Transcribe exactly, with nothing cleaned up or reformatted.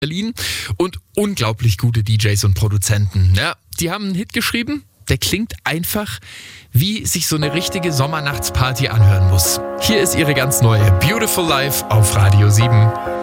Berlin und unglaublich gute D Js und Produzenten. Ja, die haben einen Hit geschrieben, der klingt einfach, wie sich so eine richtige Sommernachtsparty anhören muss. Hier ist ihre ganz neue Beautiful Life auf Radio sieben.